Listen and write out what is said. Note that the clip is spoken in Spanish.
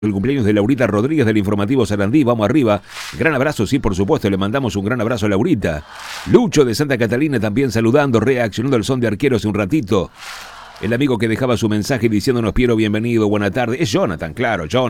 El cumpleaños de Laurita Rodríguez del Informativo Sarandí, vamos arriba. Gran abrazo, sí, por supuesto, le mandamos un gran abrazo a Laurita. Lucho de Santa Catalina también saludando, reaccionando al son de Arquero hace un ratito. El amigo que dejaba su mensaje diciéndonos Piero, bienvenido, buena tarde. Es Jonathan, claro, Jonathan.